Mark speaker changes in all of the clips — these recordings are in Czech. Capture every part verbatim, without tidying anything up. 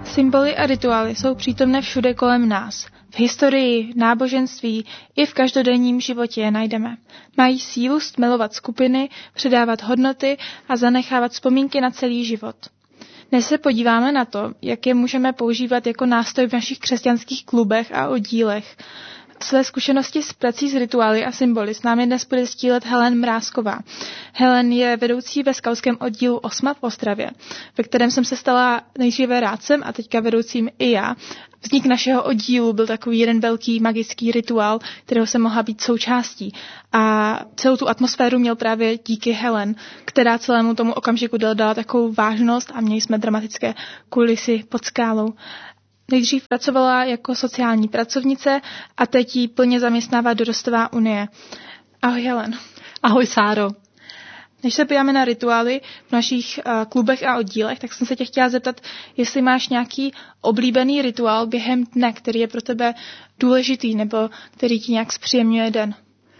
Speaker 1: Symboly a rituály jsou přítomné všude kolem nás. V historii, náboženství i v každodenním životě je najdeme. Mají sílu stmelovat skupiny, předávat hodnoty a zanechávat vzpomínky na celý život. Dnes se podíváme na to, jak je můžeme používat jako nástroj v našich křesťanských klubech a oddílech. Své zkušenosti s prací s rituály a symboly s námi dnes bude sdílet Helen Mrázková. Helen je vedoucí ve skautském oddílu Osma v Ostravě, ve kterém jsem se stala nejdříve rádcem a teďka vedoucím i já. Vznik našeho oddílu byl takový jeden velký magický rituál, kterého jsem mohla být součástí. A celou tu atmosféru měl právě díky Helen, která celému tomu okamžiku dala takovou vážnost a měli jsme dramatické kulisy pod skálou. Nejdřív pracovala jako sociální pracovnice a teď ji plně zaměstnává Dorostová unie. Ahoj Helen.
Speaker 2: Ahoj Sáro.
Speaker 1: Než se podíváme na rituály v našich uh, klubech a oddílech, tak jsem se tě chtěla zeptat, jestli máš nějaký oblíbený rituál během dne, který je pro tebe důležitý nebo který ti nějak zpříjemňuje den.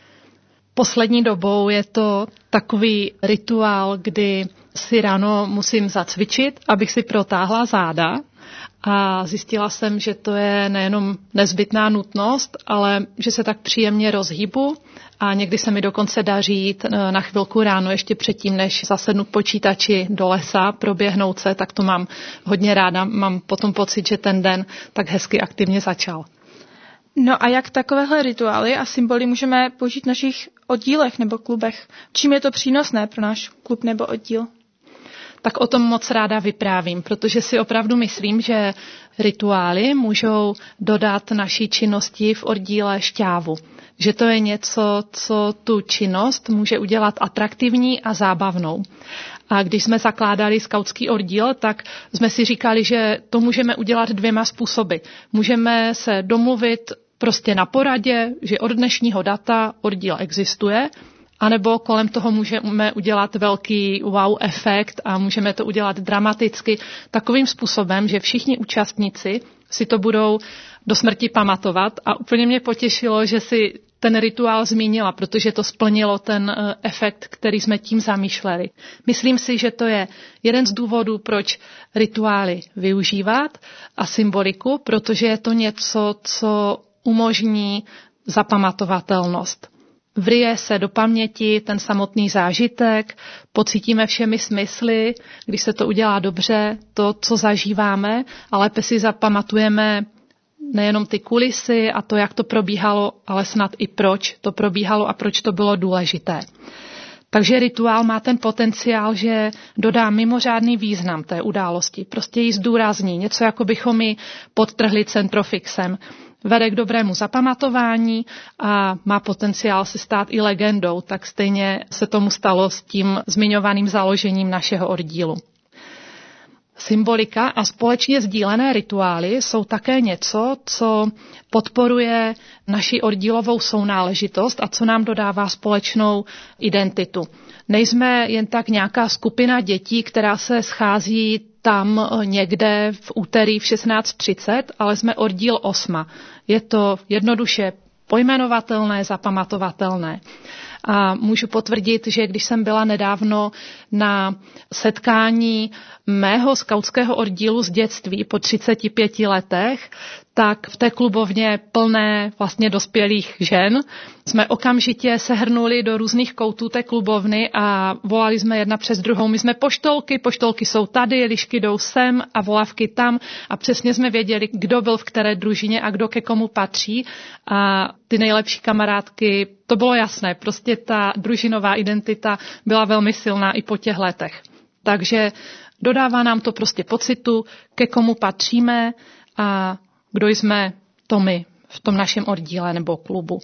Speaker 2: Poslední dobou je to takový rituál, kdy si ráno musím zacvičit, abych si protáhla záda. A zjistila jsem, že to je nejenom nezbytná nutnost, ale že se tak příjemně rozhýbu a někdy se mi dokonce daří jít na chvilku ráno ještě předtím, než zasednu k počítači do lesa, proběhnout se, tak to mám hodně ráda. Mám potom pocit, že ten den tak hezky aktivně začal.
Speaker 1: No a jak takovéhle rituály a symboly můžeme použít v našich oddílech nebo klubech? Čím je to přínosné pro náš klub nebo oddíl?
Speaker 2: Tak o tom moc ráda vyprávím, protože si opravdu myslím, že rituály můžou dodat naší činnosti v oddíle šťávu. Že to je něco, co tu činnost může udělat atraktivní a zábavnou. A když jsme zakládali skautský oddíl, tak jsme si říkali, že to můžeme udělat dvěma způsoby. Můžeme se domluvit prostě na poradě, že od dnešního data oddíl existuje, anebo kolem toho můžeme udělat velký wow efekt a můžeme to udělat dramaticky takovým způsobem, že všichni účastníci si to budou do smrti pamatovat a úplně mě potěšilo, že si ten rituál zmínila, protože to splnilo ten efekt, který jsme tím zamýšleli. Myslím si, že to je jeden z důvodů, proč rituály využívat a symboliku, protože je to něco, co umožní zapamatovatelnost. Vryje se do paměti ten samotný zážitek, pocítíme všemi smysly, když se to udělá dobře, to, co zažíváme, a lépe si zapamatujeme nejenom ty kulisy a to, jak to probíhalo, ale snad i proč to probíhalo a proč to bylo důležité. Takže rituál má ten potenciál, že dodá mimořádný význam té události, prostě ji zdůrazní, něco jako bychom ji podtrhli centrofixem. Vede k dobrému zapamatování a má potenciál se stát i legendou, tak stejně se tomu stalo s tím zmiňovaným založením našeho oddílu. Symbolika a společně sdílené rituály jsou také něco, co podporuje naši oddílovou sounáležitost a co nám dodává společnou identitu. Nejsme jen tak nějaká skupina dětí, která se schází tam někde v úterý v šestnáct třicet, ale jsme oddíl Osma. Je to jednoduše pojmenovatelné, zapamatovatelné. A můžu potvrdit, že když jsem byla nedávno na setkání mého skautského oddílu z dětství po třiceti pěti letech, tak v té klubovně plné vlastně dospělých žen jsme okamžitě sehrnuli do různých koutů té klubovny a volali jsme jedna přes druhou. My jsme poštolky, poštolky jsou tady, lišky jdou sem a volavky tam a přesně jsme věděli, kdo byl v které družině a kdo ke komu patří. A ty nejlepší kamarádky, to bylo jasné, prostě ta družinová identita byla velmi silná i po těch letech. Takže dodává nám to prostě pocitu, ke komu patříme a kdo jsme to my v tom našem oddíle nebo klubu.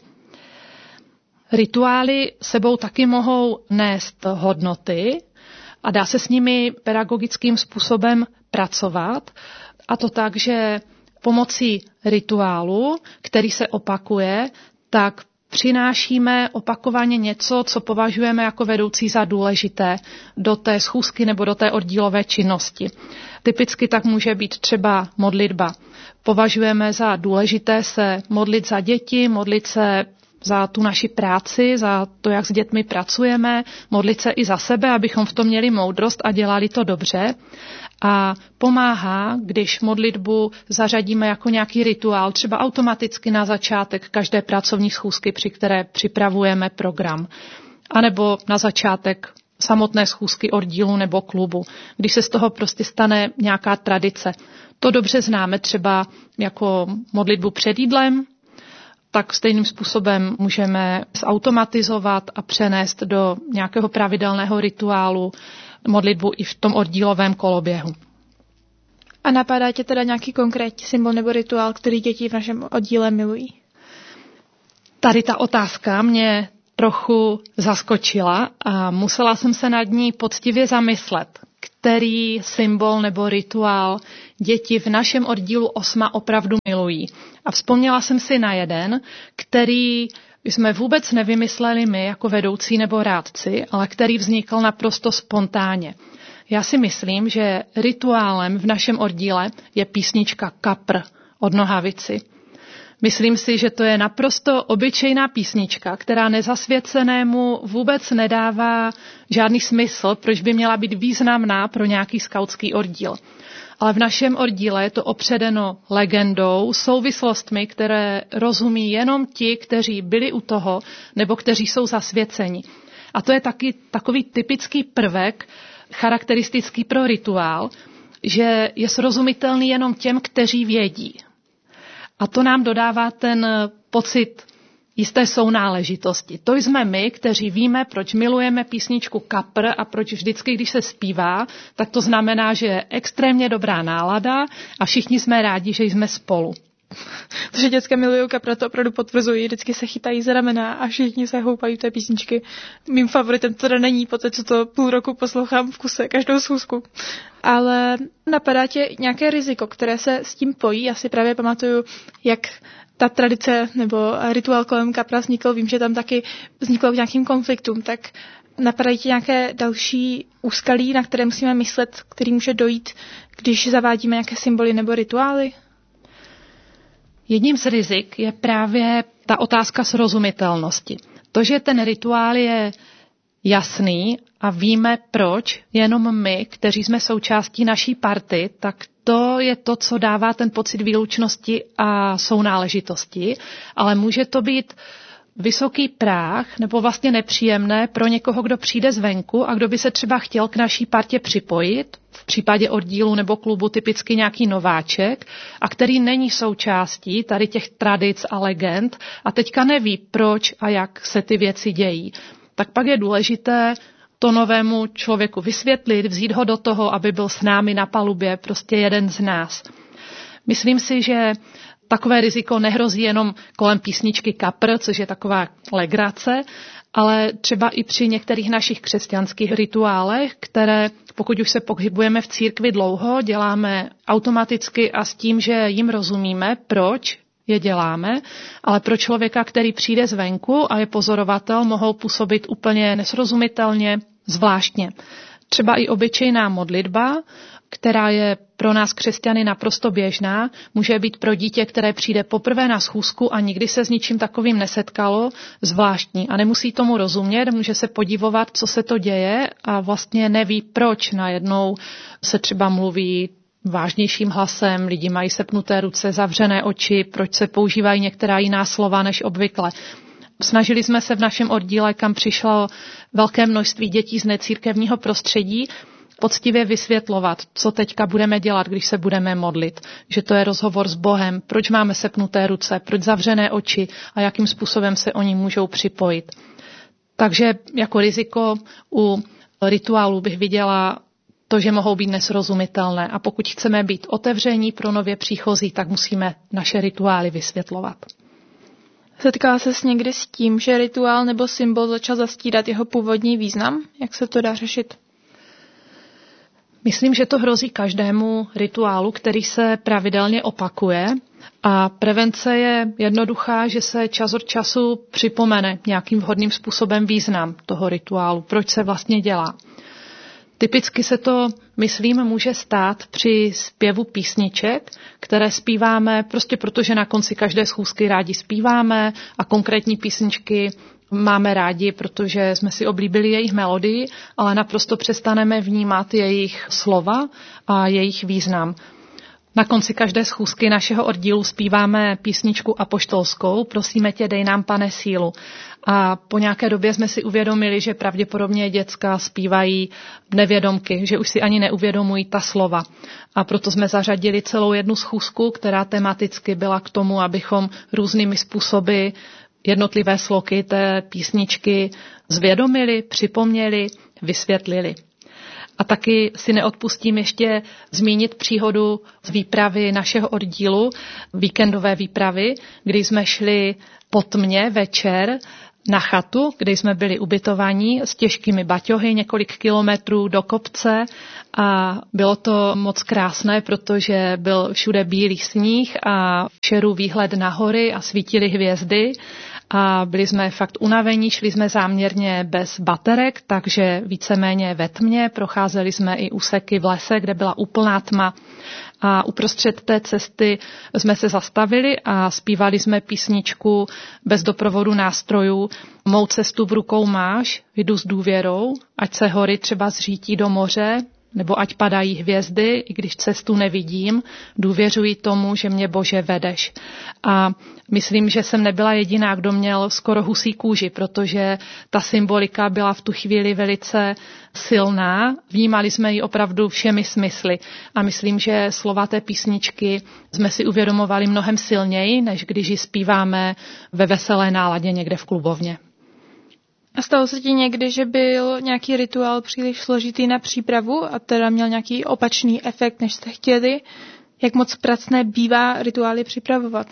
Speaker 2: Rituály sebou taky mohou nést hodnoty a dá se s nimi pedagogickým způsobem pracovat. A to tak, že pomocí rituálu, který se opakuje, tak přinášíme opakovaně něco, co považujeme jako vedoucí za důležité do té schůzky nebo do té oddílové činnosti. Typicky tak může být třeba modlitba. Považujeme za důležité se modlit za děti, modlit se za tu naši práci, za to, jak s dětmi pracujeme, modlit se i za sebe, abychom v tom měli moudrost a dělali to dobře. A pomáhá, když modlitbu zařadíme jako nějaký rituál, třeba automaticky na začátek každé pracovní schůzky, při které připravujeme program. A nebo na začátek samotné schůzky oddílu nebo klubu, když se z toho prostě stane nějaká tradice. To dobře známe třeba jako modlitbu před jídlem, tak stejným způsobem můžeme zautomatizovat a přenést do nějakého pravidelného rituálu modlitbu i v tom oddílovém koloběhu.
Speaker 1: A napadá tě teda nějaký konkrétní symbol nebo rituál, který děti v našem oddíle milují?
Speaker 2: Tady ta otázka mě trochu zaskočila a musela jsem se nad ní poctivě zamyslet, který symbol nebo rituál děti v našem oddílu osma opravdu milují. A vzpomněla jsem si na jeden, který jsme vůbec nevymysleli my jako vedoucí nebo rádci, ale který vznikl naprosto spontánně. Já si myslím, že rituálem v našem oddíle je písnička Kapr od Nohavici. Myslím si, že to je naprosto obyčejná písnička, která nezasvěcenému vůbec nedává žádný smysl, proč by měla být významná pro nějaký skautský oddíl. Ale v našem oddíle je to opředeno legendou, souvislostmi, které rozumí jenom ti, kteří byli u toho nebo kteří jsou zasvěceni. A to je taky takový typický prvek, charakteristický pro rituál, že je srozumitelný jenom těm, kteří vědí. A to nám dodává ten pocit jisté sounáležitosti. To jsme my, kteří víme, proč milujeme písničku Kapr a proč vždycky, když se zpívá, tak to znamená, že je extrémně dobrá nálada a všichni jsme rádi, že jsme spolu.
Speaker 1: To, že děcka milují Kapra, to opravdu potvrzují. Vždycky se chytají za ramena a všichni se houpají té písničky. Mým favoritem to teda není, poté co to půl roku poslouchám v kuse, každou schůzku. Ale napadá tě nějaké riziko, které se s tím pojí? Já si právě pamatuju, jak ta tradice nebo rituál kolem Kapra vznikl. Vím, že tam taky vzniklo k nějakým konfliktům. Tak napadají ti nějaké další úskalí, na které musíme myslet, který může dojít, když zavádíme nějaké symboly nebo rituály?
Speaker 2: Jedním z rizik je právě ta otázka srozumitelnosti. To, že ten rituál je jasný a víme proč, jenom my, kteří jsme součástí naší party, tak to je to, co dává ten pocit výlučnosti a sounáležitosti, ale může to být vysoký práh nebo vlastně nepříjemné pro někoho, kdo přijde zvenku a kdo by se třeba chtěl k naší partě připojit, v případě oddílu nebo klubu typicky nějaký nováček, a který není součástí tady těch tradic a legend a teďka neví, proč a jak se ty věci dějí. Tak pak je důležité to novému člověku vysvětlit, vzít ho do toho, aby byl s námi na palubě, prostě jeden z nás. Myslím si, že takové riziko nehrozí jenom kolem písničky Kapr, což je taková legrace, ale třeba i při některých našich křesťanských rituálech, které, pokud už se pohybujeme v církvi dlouho, děláme automaticky a s tím, že jim rozumíme, proč je děláme, ale pro člověka, který přijde zvenku a je pozorovatel, mohou působit úplně nesrozumitelně, zvláštně. Třeba i obyčejná modlitba, která je pro nás křesťany naprosto běžná, může být pro dítě, které přijde poprvé na schůzku a nikdy se s ničím takovým nesetkalo, zvláštní. A nemusí tomu rozumět, může se podivovat, co se to děje a vlastně neví, proč najednou se třeba mluví vážnějším hlasem, lidi mají sepnuté ruce, zavřené oči, proč se používají některá jiná slova než obvykle. Snažili jsme se v našem oddíle, kam přišlo velké množství dětí z necírkevního prostředí, poctivě vysvětlovat, co teďka budeme dělat, když se budeme modlit, že to je rozhovor s Bohem, proč máme sepnuté ruce, proč zavřené oči a jakým způsobem se oni můžou připojit. Takže jako riziko u rituálu bych viděla to, že mohou být nesrozumitelné a pokud chceme být otevření pro nově příchozí, tak musíme naše rituály vysvětlovat.
Speaker 1: Setkala ses někdy s tím, že rituál nebo symbol začal zastírat jeho původní význam? Jak se to dá řešit?
Speaker 2: Myslím, že to hrozí každému rituálu, který se pravidelně opakuje a prevence je jednoduchá, že se čas od času připomene nějakým vhodným způsobem význam toho rituálu, proč se vlastně dělá. Typicky se to, myslím, může stát při zpěvu písniček, které zpíváme prostě protože na konci každé schůzky rádi zpíváme a konkrétní písničky máme rádi, protože jsme si oblíbili jejich melodii, ale naprosto přestaneme vnímat jejich slova a jejich význam. Na konci každé schůzky našeho oddílu zpíváme písničku apoštolskou Prosíme tě, dej nám, Pane, sílu. A po nějaké době jsme si uvědomili, že pravděpodobně děcka zpívají nevědomky, že už si ani neuvědomují ta slova. A proto jsme zařadili celou jednu schůzku, která tematicky byla k tomu, abychom různými způsoby jednotlivé sloky té písničky zvědomili, připomněli, vysvětlili. A taky si neodpustím ještě zmínit příhodu z výpravy našeho oddílu, víkendové výpravy, kdy jsme šli po tmě večer na chatu, kde jsme byli ubytovaní s těžkými baťohy několik kilometrů do kopce a bylo to moc krásné, protože byl všude bílý sníh a všeru výhled na hory a svítily hvězdy. A byli jsme fakt unavení, šli jsme záměrně bez baterek, takže víceméně ve tmě, procházeli jsme i úseky v lese, kde byla úplná tma. A uprostřed té cesty jsme se zastavili a zpívali jsme písničku bez doprovodu nástrojů. Mou cestu v rukou máš, jdu s důvěrou, ať se hory třeba zřítí do moře, nebo ať padají hvězdy, i když cestu nevidím, důvěřuji tomu, že mě, Bože, vedeš. A myslím, že jsem nebyla jediná, kdo měl skoro husí kůži, protože ta symbolika byla v tu chvíli velice silná. Vnímali jsme ji opravdu všemi smysly. A myslím, že slova té písničky jsme si uvědomovali mnohem silněji, než když ji zpíváme ve veselé náladě někde v klubovně.
Speaker 1: A stalo se ti někdy, že byl nějaký rituál příliš složitý na přípravu a teda měl nějaký opačný efekt, než jste chtěli? Jak moc pracné bývá rituály připravovat?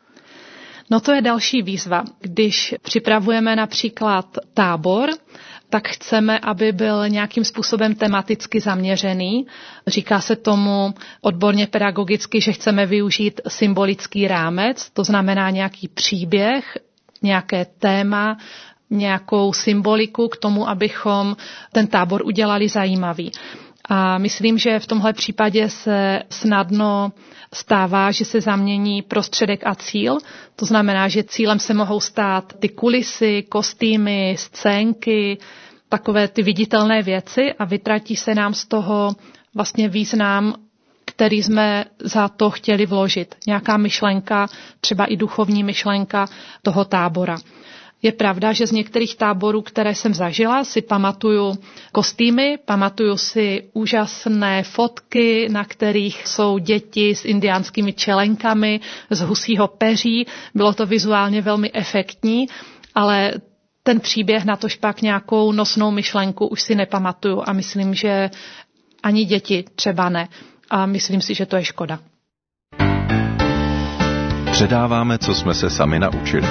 Speaker 2: No to je další výzva. Když připravujeme například tábor, tak chceme, aby byl nějakým způsobem tematicky zaměřený. Říká se tomu odborně pedagogicky, že chceme využít symbolický rámec, to znamená nějaký příběh, nějaké téma, nějakou symboliku k tomu, abychom ten tábor udělali zajímavý. A myslím, že v tomhle případě se snadno stává, že se zamění prostředek a cíl. To znamená, že cílem se mohou stát ty kulisy, kostýmy, scénky, takové ty viditelné věci a vytratí se nám z toho vlastně význam, který jsme za to chtěli vložit. Nějaká myšlenka, třeba i duchovní myšlenka toho tábora. Je pravda, že z některých táborů, které jsem zažila, si pamatuju kostýmy, pamatuju si úžasné fotky, na kterých jsou děti s indiánskými čelenkami, z husího peří. Bylo to vizuálně velmi efektní, ale ten příběh, natož pak nějakou nosnou myšlenku už si nepamatuju a myslím, že ani děti třeba ne. A myslím si, že to je škoda.
Speaker 3: Předáváme, co jsme se sami naučili.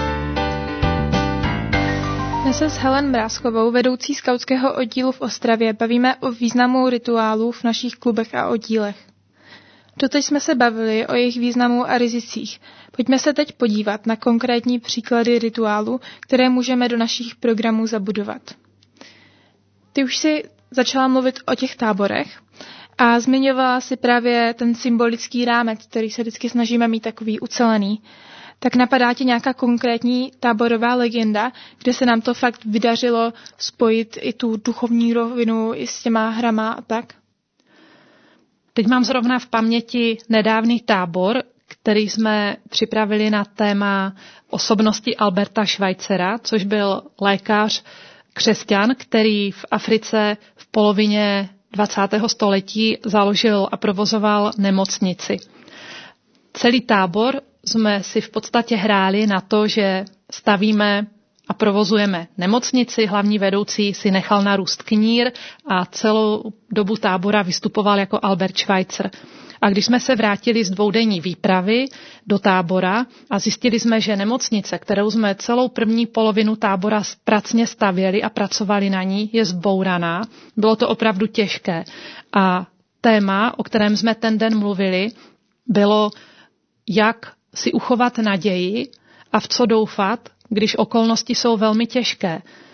Speaker 1: Dnes se s Helen Mrázkovou, vedoucí skautského oddílu v Ostravě, bavíme o významu rituálů v našich klubech a oddílech. Doteď jsme se bavili o jejich významu a rizicích. Pojďme se teď podívat na konkrétní příklady rituálů, které můžeme do našich programů zabudovat. Ty už si začala mluvit o těch táborech a zmiňovala si právě ten symbolický rámec, který se vždycky snažíme mít takový ucelený. Tak napadá ti nějaká konkrétní táborová legenda, kde se nám to fakt vydařilo spojit i tu duchovní rovinu i s těma hrama a tak?
Speaker 2: Teď mám zrovna v paměti nedávný tábor, který jsme připravili na téma osobnosti Alberta Schweitzera, což byl lékař křesťan, který v Africe v polovině dvacátého století založil a provozoval nemocnici. Celý tábor jsme si v podstatě hráli na to, že stavíme a provozujeme nemocnici. Hlavní vedoucí si nechal narůst knír a celou dobu tábora vystupoval jako Albert Schweitzer. A když jsme se vrátili z dvoudenní výpravy do tábora a zjistili jsme, že nemocnice, kterou jsme celou první polovinu tábora pracně stavěli a pracovali na ní, je zbouraná, bylo to opravdu těžké. A téma, o kterém jsme ten den mluvili, bylo, jak si uchovat naději a v co doufat, když okolnosti jsou velmi těžké.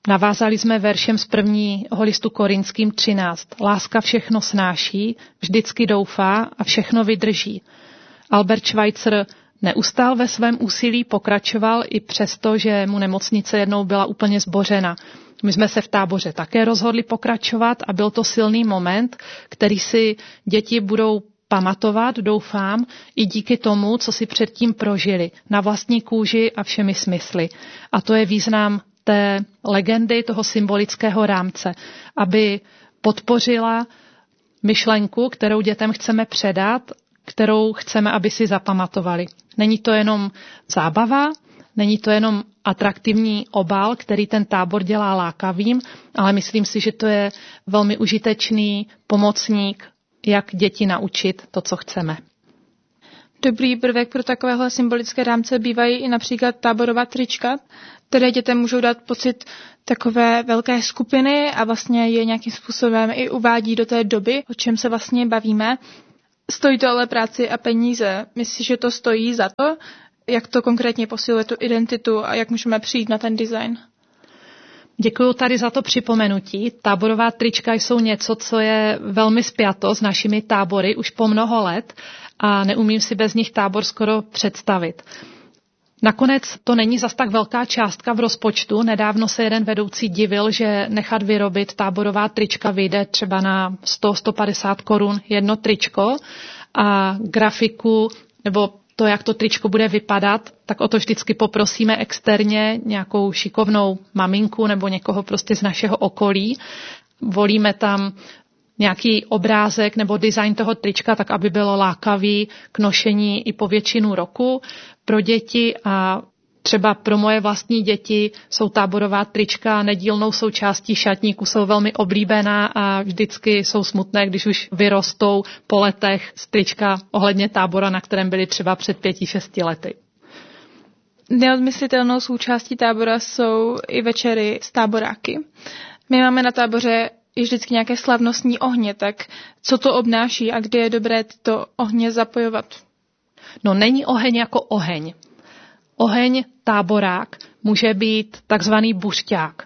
Speaker 2: Navázali jsme veršem z prvního listu Korinským třináct. Láska všechno snáší, vždycky doufá a všechno vydrží. Albert Schweitzer neustál ve svém úsilí, pokračoval i přesto, že mu nemocnice jednou byla úplně zbořena. My jsme se v táboře také rozhodli pokračovat a byl to silný moment, který si děti budou pamatovat, doufám, i díky tomu, co si předtím prožili na vlastní kůži a všemi smysly. A to je význam té legendy, toho symbolického rámce, aby podpořila myšlenku, kterou dětem chceme předat, kterou chceme, aby si zapamatovali. Není to jenom zábava, není to jenom atraktivní obal, který ten tábor dělá lákavým, ale myslím si, že to je velmi užitečný pomocník, jak děti naučit to, co chceme.
Speaker 1: Dobrý prvek pro takovéhle symbolické rámce bývají i například táborová trička, které dětem můžou dát pocit takové velké skupiny a vlastně je nějakým způsobem i uvádí do té doby, o čem se vlastně bavíme. Stojí to ale práci a peníze. Myslíš, že to stojí za to? Jak to konkrétně posiluje tu identitu a jak můžeme přijít na ten design?
Speaker 2: Děkuji tady za to připomenutí. Táborová trička jsou něco, co je velmi spjato s našimi tábory už po mnoho let a neumím si bez nich tábor skoro představit. Nakonec to není zas tak velká částka v rozpočtu. Nedávno se jeden vedoucí divil, že nechat vyrobit táborová trička vyjde třeba na sto až sto padesát korun jedno tričko a grafiku nebo to, jak to tričko bude vypadat, tak o to vždycky poprosíme externě nějakou šikovnou maminku nebo někoho prostě z našeho okolí. Volíme tam nějaký obrázek nebo design toho trička, tak aby bylo lákavý k nošení i po většinu roku pro děti a třeba pro moje vlastní děti jsou táborová trička nedílnou součástí šatníku, jsou velmi oblíbená a vždycky jsou smutné, když už vyrostou po letech z trička ohledně tábora, na kterém byli třeba před pěti, šesti lety.
Speaker 1: Neodmyslitelnou součástí tábora jsou i večery s táboráky. My máme na táboře i vždycky nějaké slavnostní ohně, tak co to obnáší a kdy je dobré tyto ohně zapojovat?
Speaker 2: No není oheň jako oheň. Oheň táborák může být takzvaný buřťák.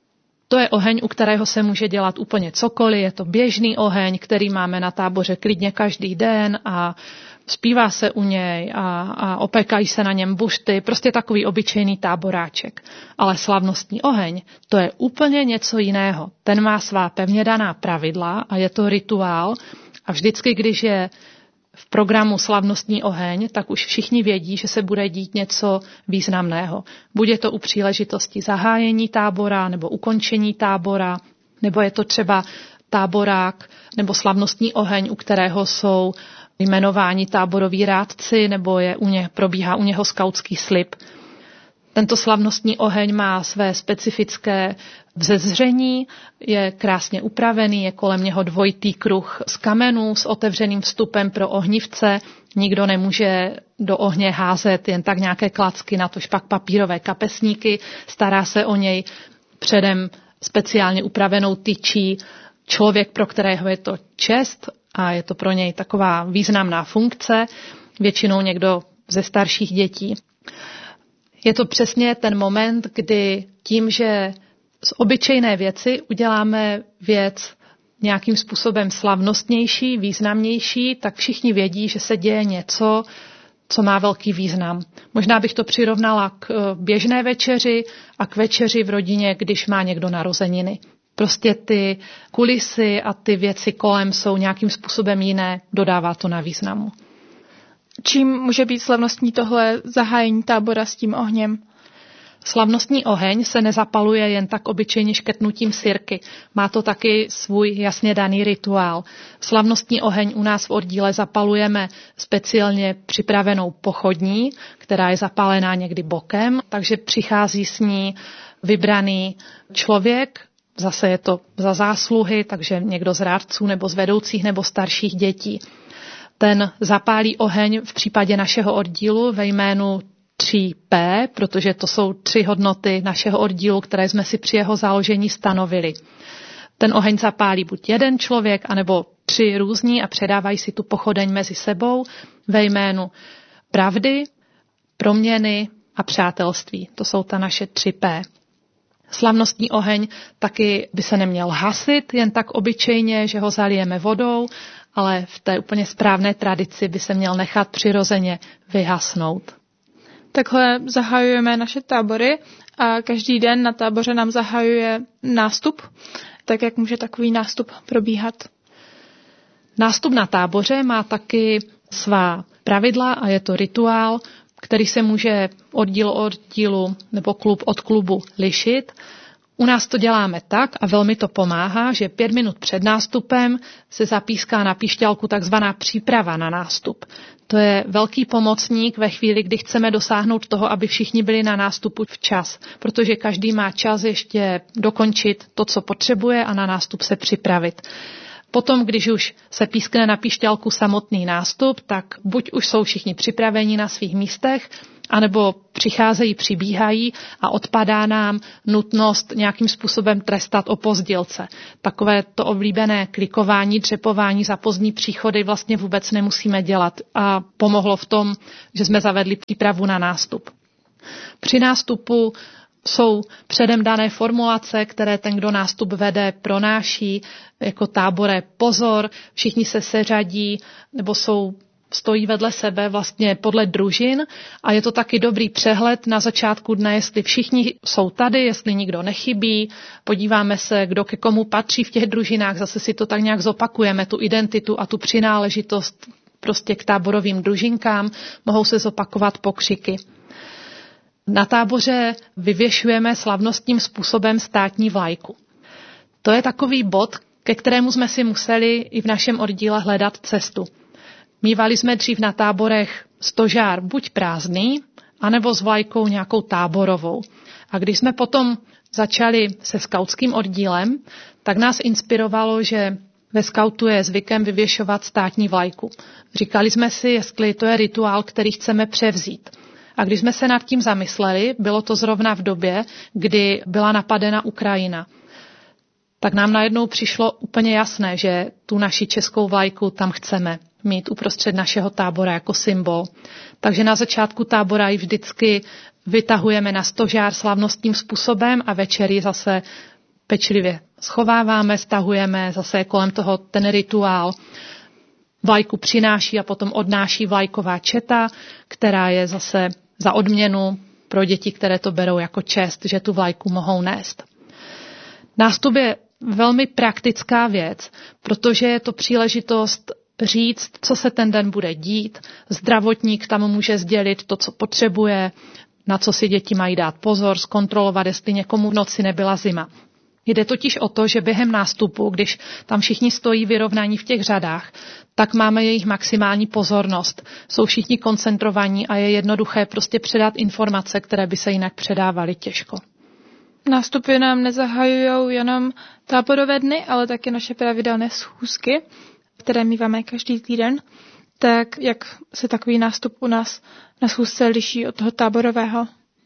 Speaker 2: To je oheň, u kterého se může dělat úplně cokoliv. Je to běžný oheň, který máme na táboře klidně každý den a zpívá se u něj a, a opékají se na něm bušty. Prostě takový obyčejný táboráček. Ale slavnostní oheň, to je úplně něco jiného. Ten má svá pevně daná pravidla a je to rituál. A vždycky, když je v programu slavnostní oheň, tak už všichni vědí, že se bude dít něco významného. Bude to u příležitosti zahájení tábora nebo ukončení tábora, nebo je to třeba táborák nebo slavnostní oheň, u kterého jsou jmenováni táboroví rádci, nebo je u ně, probíhá u něho skautský slib. Tento slavnostní oheň má své specifické vzezření, je krásně upravený, je kolem něho dvojitý kruh z kamenů s otevřeným vstupem pro ohnivce. Nikdo nemůže do ohně házet jen tak nějaké klacky, natož pak papírové kapesníky. Stará se o něj předem speciálně upravenou tyčí člověk, pro kterého je to čest a je to pro něj taková významná funkce, většinou někdo ze starších dětí. Je to přesně ten moment, kdy tím, že z obyčejné věci uděláme věc nějakým způsobem slavnostnější, významnější, tak všichni vědí, že se děje něco, co má velký význam. Možná bych to přirovnala k běžné večeři a k večeři v rodině, když má někdo narozeniny. Prostě ty kulisy a ty věci kolem jsou nějakým způsobem jiné, dodává to na významu.
Speaker 1: Čím může být slavnostní tohle zahájení tábora s tím ohněm?
Speaker 2: Slavnostní oheň se nezapaluje jen tak obyčejně škrtnutím sirky. Má to taky svůj jasně daný rituál. Slavnostní oheň u nás v oddíle zapalujeme speciálně připravenou pochodní, která je zapálená někdy bokem, takže přichází s ní vybraný člověk. Zase je to za zásluhy, takže někdo z rádců nebo z vedoucích nebo starších dětí. Ten zapálí oheň v případě našeho oddílu ve jménu tři P, protože to jsou tři hodnoty našeho oddílu, které jsme si při jeho založení stanovili. Ten oheň zapálí buď jeden člověk, anebo tři různí a předávají si tu pochodeň mezi sebou ve jménu pravdy, proměny a přátelství. To jsou ta naše tři P. Slavnostní oheň taky by se neměl hasit jen tak obyčejně, že ho zalijeme vodou, ale v té úplně správné tradici by se měl nechat přirozeně vyhasnout.
Speaker 1: Takhle zahajujeme naše tábory a každý den na táboře nám zahajuje nástup. Tak jak může takový nástup probíhat?
Speaker 2: Nástup na táboře má taky svá pravidla a je to rituál, který se může oddíl od dílu nebo klub od klubu lišit. U nás to děláme tak a velmi to pomáhá, že pět minut před nástupem se zapíská na píšťalku takzvaná příprava na nástup. To je velký pomocník ve chvíli, kdy chceme dosáhnout toho, aby všichni byli na nástupu včas, protože každý má čas ještě dokončit to, co potřebuje a na nástup se připravit. Potom, když už se pískne na píšťalku samotný nástup, tak buď už jsou všichni připraveni na svých místech, anebo přicházejí, přibíhají a odpadá nám nutnost nějakým způsobem trestat opozdělce. Takové to oblíbené klikování, dřepování za pozdní příchody vlastně vůbec nemusíme dělat a pomohlo v tom, že jsme zavedli přípravu na nástup. Při nástupu jsou předem dané formulace, které ten, kdo nástup vede, pronáší jako tábore pozor, všichni se seřadí nebo jsou stojí vedle sebe vlastně podle družin a je to taky dobrý přehled na začátku dne, jestli všichni jsou tady, jestli nikdo nechybí, podíváme se, kdo ke komu patří v těch družinách, zase si to tak nějak zopakujeme, tu identitu a tu přináležitost prostě k táborovým družinkám, mohou se zopakovat pokřiky. Na táboře vyvěšujeme slavnostním způsobem státní vlajku. To je takový bod, ke kterému jsme si museli i v našem oddíle hledat cestu. Mívali jsme dřív na táborech stožár buď prázdný, anebo s vlajkou nějakou táborovou. A když jsme potom začali se skautským oddílem, tak nás inspirovalo, že ve skautu je zvykem vyvěšovat státní vlajku. Říkali jsme si, jestli to je rituál, který chceme převzít. A když jsme se nad tím zamysleli, bylo to zrovna v době, kdy byla napadena Ukrajina. Tak nám najednou přišlo úplně jasné, že tu naši českou vlajku tam chceme mít uprostřed našeho tábora jako symbol. Takže na začátku tábora ji vždycky vytahujeme na stožár slavnostním způsobem a večer ji zase pečlivě schováváme, stahujeme, zase kolem toho ten rituál. Vlajku přináší a potom odnáší vlajková četa, která je zase za odměnu pro děti, které to berou jako čest, že tu vlajku mohou nést. Nástup je velmi praktická věc, protože je to příležitost říct, co se ten den bude dít. Zdravotník tam může sdělit to, co potřebuje, na co si děti mají dát pozor, zkontrolovat, jestli někomu v noci nebyla zima. Jde totiž o to, že během nástupu, když tam všichni stojí vyrovnaní v těch řadách, tak máme jejich maximální pozornost. Jsou všichni koncentrovaní a je jednoduché prostě předat informace, které by se jinak předávaly těžko.
Speaker 1: Nástupy nám nezahajují jenom táborové dny, ale taky naše pravidelné schůzky, které míváme každý týden. Tak jak se takový nástup u nás na schůzce liší od toho táborového?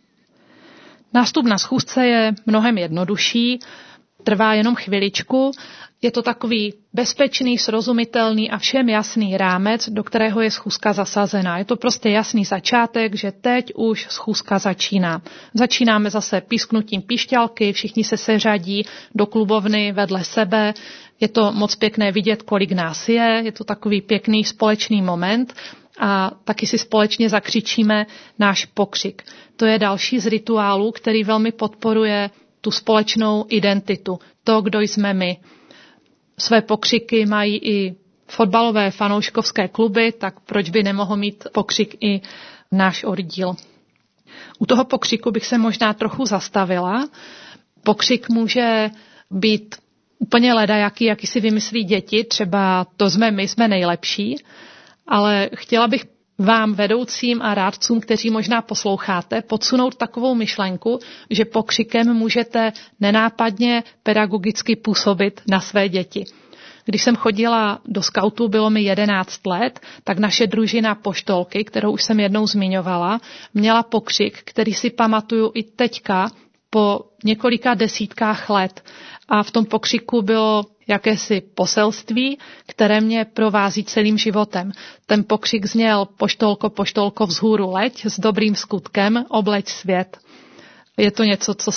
Speaker 2: Nástup na schůzce je mnohem jednodušší, trvá jenom chviličku. Je to takový bezpečný, srozumitelný a všem jasný rámec, do kterého je schůzka zasazená. Je to prostě jasný začátek, že teď už schůzka začíná. Začínáme zase písknutím píšťalky, všichni se seřadí do klubovny vedle sebe. Je to moc pěkné vidět, kolik nás je. Je to takový pěkný společný moment a taky si společně zakřičíme náš pokřik. To je další z rituálů, který velmi podporuje tu společnou identitu, to, kdo jsme my. Své pokřiky mají i fotbalové fanouškovské kluby, tak proč by nemohl mít pokřik i náš oddíl. U toho pokřiku bych se možná trochu zastavila. Pokřik může být úplně ledajaký, jaký si vymyslí děti, třeba to jsme my, jsme nejlepší, ale chtěla bych vám, vedoucím a rádcům, kteří možná posloucháte, podsunout takovou myšlenku, že pokřikem můžete nenápadně pedagogicky působit na své děti. Když jsem chodila do skautu, bylo mi jedenáct let, tak naše družina Poštolky, kterou už jsem jednou zmiňovala, měla pokřik, který si pamatuju i teďka po několika desítkách let. A v tom pokřiku bylo jakési poselství, které mě provází celým životem. Ten pokřik zněl: Poštolko, Poštolko, vzhůru leď, s dobrým skutkem obleď svět. Je to něco, co si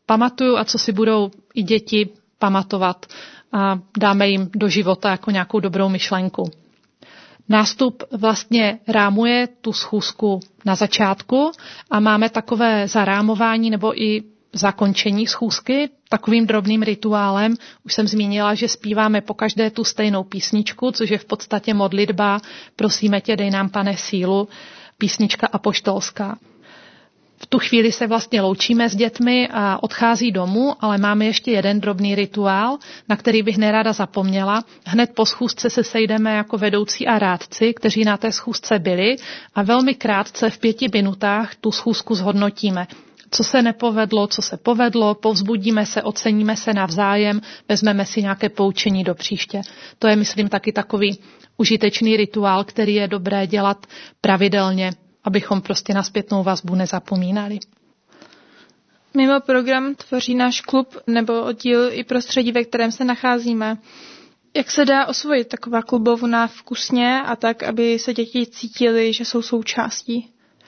Speaker 2: pamatuju a co si budou i děti pamatovat a dáme jim do života jako nějakou dobrou myšlenku. Nástup vlastně rámuje tu schůzku na začátku a máme takové zarámování nebo i zakončení schůzky takovým drobným rituálem. Už jsem zmínila, že zpíváme pokaždé tu stejnou písničku, což je v podstatě modlitba Prosíme tě, dej nám, Pane, sílu, písnička apoštolská. V tu chvíli se vlastně loučíme s dětmi a odchází domů, ale máme ještě jeden drobný rituál, na který bych nerada zapomněla. Hned po schůzce se sejdeme jako vedoucí a rádci, kteří na té schůzce byli a velmi krátce v pěti minutách tu schůzku zhodnotíme. Co se nepovedlo, co se povedlo, povzbudíme se, oceníme se navzájem, vezmeme si nějaké poučení do příště. To je, myslím, taky takový užitečný rituál, který je dobré dělat pravidelně, abychom prostě na zpětnou vazbu nezapomínali.
Speaker 1: Mimo program tvoří náš klub nebo oddíl i prostředí, ve kterém se nacházíme. Jak se dá osvojit taková klubovna vkusně a tak, aby se děti cítily, že jsou součástí?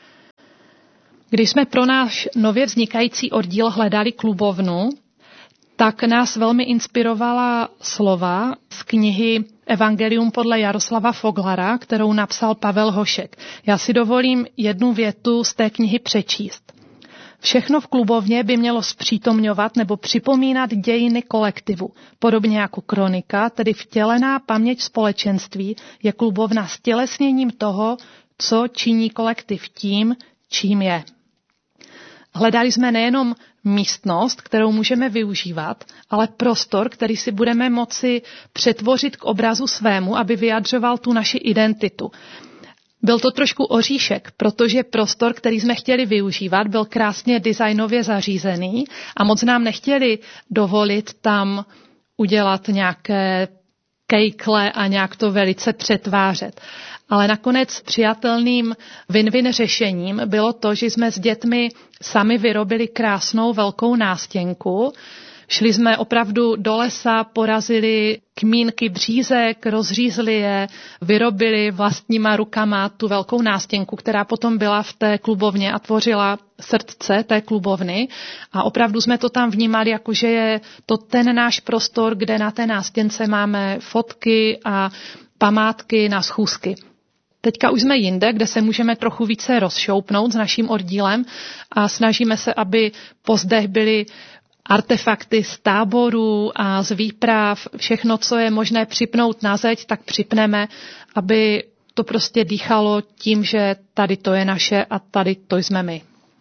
Speaker 2: Když jsme pro náš nově vznikající oddíl hledali klubovnu, tak nás velmi inspirovala slova z knihy Evangelium podle Jaroslava Foglara, kterou napsal Pavel Hošek. Já si dovolím jednu větu z té knihy přečíst. Všechno v klubovně by mělo zpřítomňovat nebo připomínat dějiny kolektivu. Podobně jako kronika, tedy vtělená paměť společenství, je klubovna stělesněním toho, co činí kolektiv tím, čím je. Hledali jsme nejenom místnost, kterou můžeme využívat, ale prostor, který si budeme moci přetvořit k obrazu svému, aby vyjadřoval tu naši identitu. Byl to trošku oříšek, protože prostor, který jsme chtěli využívat, byl krásně designově zařízený a moc nám nechtěli dovolit tam udělat nějaké kejkle a nějak to velice přetvářet. Ale nakonec přijatelným win-win řešením bylo to, že jsme s dětmi sami vyrobili krásnou velkou nástěnku. Šli jsme opravdu do lesa, porazili kmínky břízek, rozřízli je, vyrobili vlastníma rukama tu velkou nástěnku, která potom byla v té klubovně a tvořila srdce té klubovny. A opravdu jsme to tam vnímali, jako že je to ten náš prostor, kde na té nástěnce máme fotky a památky na schůzky. Teďka už jsme jinde, kde se můžeme trochu více rozšoupnout s naším oddílem a snažíme se, aby po zdech byly artefakty z táborů a z výprav, všechno, co je možné připnout na zeď, tak připneme, aby to prostě dýchalo tím, že tady to je naše a tady to jsme my.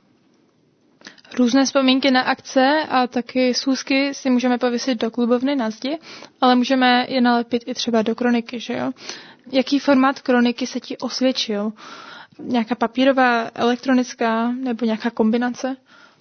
Speaker 1: Různé vzpomínky na akce a taky schůzky si můžeme pověsit do klubovny na zdi, ale můžeme je nalepit i třeba do kroniky, že jo? Jaký formát kroniky se ti osvědčil? Nějaká papírová, elektronická nebo nějaká kombinace?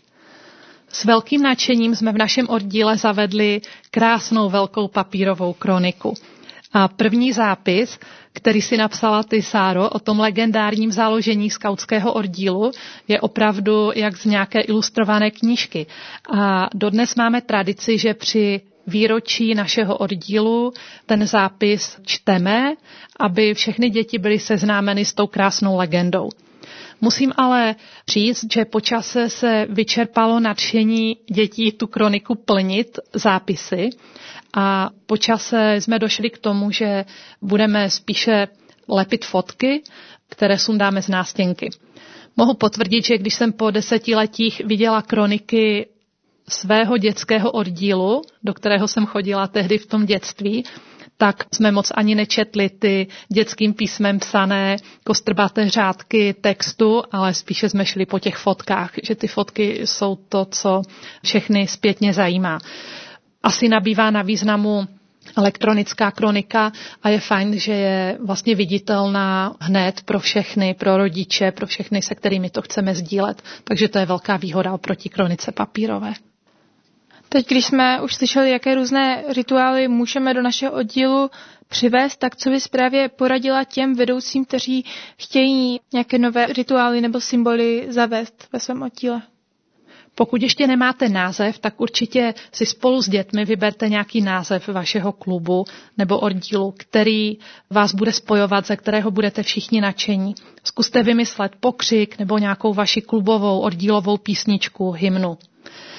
Speaker 2: S velkým nadšením jsme v našem oddíle zavedli krásnou velkou papírovou kroniku. A první zápis, který si napsala ty, Sáro, o tom legendárním založení skautského oddílu, je opravdu jak z nějaké ilustrované knížky. A dodnes máme tradici, že při výročí našeho oddílu ten zápis čteme, aby všechny děti byly seznámeny s tou krásnou legendou. Musím ale říct, že po čase se vyčerpalo nadšení dětí tu kroniku plnit zápisy a po čase jsme došli k tomu, že budeme spíše lepit fotky, které sundáme z nástěnky. Mohu potvrdit, že když jsem po desetiletích viděla kroniky svého dětského oddílu, do kterého jsem chodila tehdy v tom dětství, tak jsme moc ani nečetli ty dětským písmem psané kostrbaté řádky textu, ale spíše jsme šli po těch fotkách, že ty fotky jsou to, co všechny zpětně zajímá. Asi nabývá na významu elektronická kronika a je fajn, že je vlastně viditelná hned pro všechny, pro rodiče, pro všechny, se kterými to chceme sdílet. Takže to je velká výhoda oproti kronice papírové.
Speaker 1: Teď, když jsme už slyšeli, jaké různé rituály můžeme do našeho oddílu přivést, tak co bys právě poradila těm vedoucím, kteří chtějí nějaké nové rituály nebo symboly zavést ve svém oddíle?
Speaker 2: Pokud ještě nemáte název, tak určitě si spolu s dětmi vyberte nějaký název vašeho klubu nebo oddílu, který vás bude spojovat, ze kterého budete všichni nadšení. Zkuste vymyslet pokřik nebo nějakou vaši klubovou oddílovou písničku, hymnu.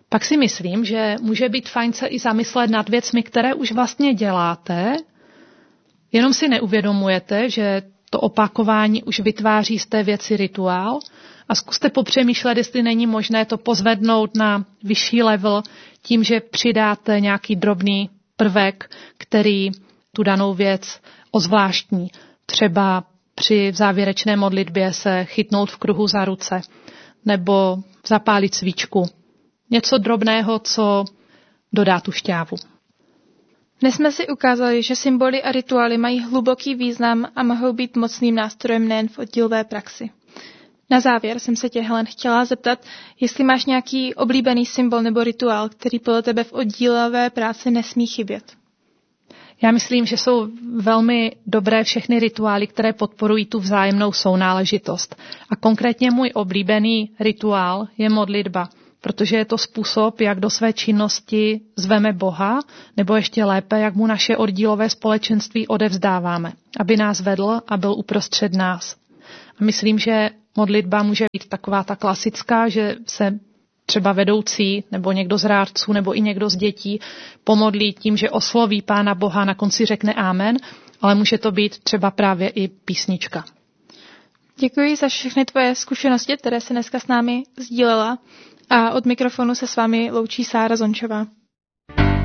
Speaker 2: Pak si myslím, že může být fajn se i zamyslet nad věcmi, které už vlastně děláte, jenom si neuvědomujete, že to opakování už vytváří z té věci rituál a zkuste popřemýšlet, jestli není možné to pozvednout na vyšší level tím, že přidáte nějaký drobný prvek, který tu danou věc ozvláštní. Třeba při závěrečné modlitbě se chytnout v kruhu za ruce nebo zapálit svíčku. Něco drobného, co dodá tu šťávu.
Speaker 1: Dnes jsme si ukázali, že symboly a rituály mají hluboký význam a mohou být mocným nástrojem nejen v oddílové praxi. Na závěr jsem se tě, Helen, chtěla zeptat, jestli máš nějaký oblíbený symbol nebo rituál, který podle tebe v oddílové práci nesmí chybět.
Speaker 2: Já myslím, že jsou velmi dobré všechny rituály, které podporují tu vzájemnou sounáležitost. A konkrétně můj oblíbený rituál je modlitba, protože je to způsob, jak do své činnosti zveme Boha, nebo ještě lépe, jak mu naše oddílové společenství odevzdáváme, aby nás vedl a byl uprostřed nás. A myslím, že modlitba může být taková ta klasická, že se třeba vedoucí nebo někdo z rádců nebo i někdo z dětí pomodlí tím, že osloví Pána Boha, na konci řekne amen, ale může to být třeba právě i písnička.
Speaker 1: Děkuji za všechny tvoje zkušenosti, které se dneska s námi sdílela, a od mikrofonu se s vámi loučí Sára Zončová.